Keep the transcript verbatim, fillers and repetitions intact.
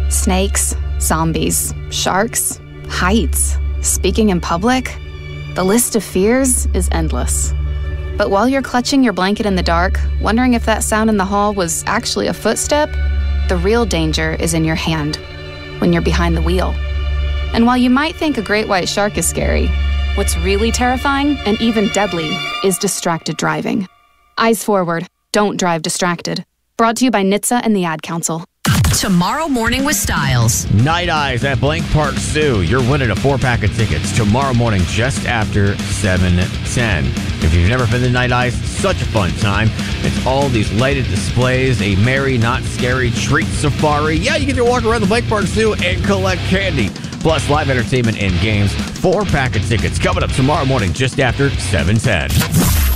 Snakes, zombies, sharks, heights, speaking in public. The list of fears is endless. But while you're clutching your blanket in the dark, wondering if that sound in the hall was actually a footstep, the real danger is in your hand, when you're behind the wheel. And while you might think a great white shark is scary, what's really terrifying and even deadly is distracted driving. Eyes forward, don't drive distracted. Brought to you by N H T S A and the Ad Council. Tomorrow morning with Styles. Night Eyes at Blank Park Zoo. You're winning a four-pack of tickets tomorrow morning just after seven ten. If you've never been to Night Eyes, such a fun time. It's all these lighted displays, a merry, not scary treat safari. Yeah, you get to walk around the Blank Park Zoo and collect candy. Plus live entertainment and games. Four-pack of tickets coming up tomorrow morning just after seven ten.